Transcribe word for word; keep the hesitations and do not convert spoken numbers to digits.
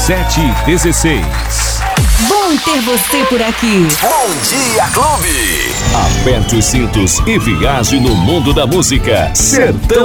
sete e dezesseis. Bom ter você por aqui. Bom Dia Clube. Aperte os cintos e viaje no mundo da música. Sertão